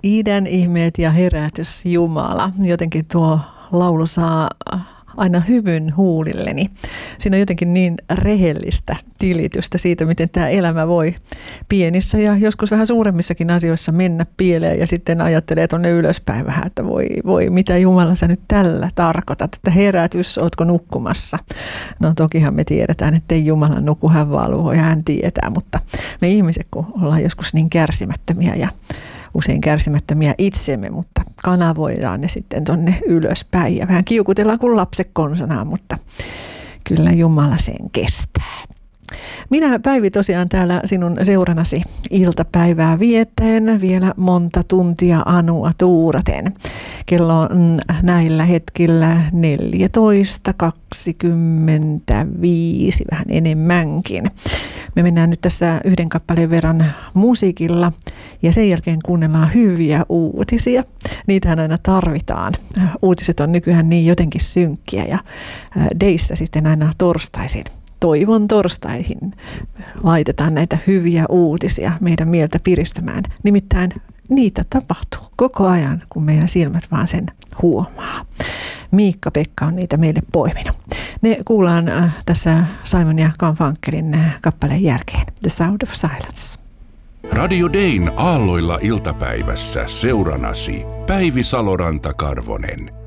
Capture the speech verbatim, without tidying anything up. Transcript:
Idän ihmeet ja herätys Jumala. Jotenkin tuo laulu saa aina hymyn huulilleni. Siinä on jotenkin niin rehellistä tilitystä siitä, miten tämä elämä voi pienissä ja joskus vähän suuremmissakin asioissa mennä pieleen ja sitten ajattelee tuonne ylöspäin vähän, että voi, voi mitä Jumala sä nyt tällä tarkoitat, että herätys, ootko nukkumassa? No tokihan me tiedetään, että ei Jumala nuku, hän valvoo ja hän tietää, mutta me ihmiset kun ollaan joskus niin kärsimättömiä ja usein kärsimättömiä itsemme, mutta kanavoidaan ne sitten tonne ylöspäin ja vähän kiukutellaan kuin lapset konsanaan, mutta kyllä Jumala sen kestää. Minä Päivi tosiaan täällä sinun seuranasi iltapäivää viettäen vielä monta tuntia Anua tuuraten. Kello on näillä hetkillä neljätoista kaksikymmentäviisi, vähän enemmänkin. Me mennään nyt tässä yhden kappaleen verran musiikilla ja sen jälkeen kuunnellaan hyviä uutisia. Niitähän aina tarvitaan. Uutiset on nykyään niin jotenkin synkkiä ja deissä sitten aina torstaisin. Toivon torstaihin laitetaan näitä hyviä uutisia meidän mieltä piristämään. Nimittäin niitä tapahtuu koko ajan, kun meidän silmät vaan sen huomaa. Miikka-Pekka on niitä meille poiminut. Ne kuullaan äh, tässä Simon ja Garfunkelin äh, kappaleen jälkeen. The Sound of Silence. Radio Dayn aalloilla iltapäivässä seuranasi Päivi Saloranta-Karvonen.